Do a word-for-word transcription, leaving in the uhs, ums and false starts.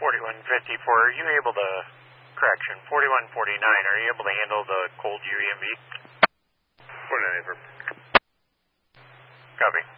forty-one fifty-four, are you able to, correction, forty-one forty-nine, are you able to handle the cold U E M B? forty-nine, affirm. Copy.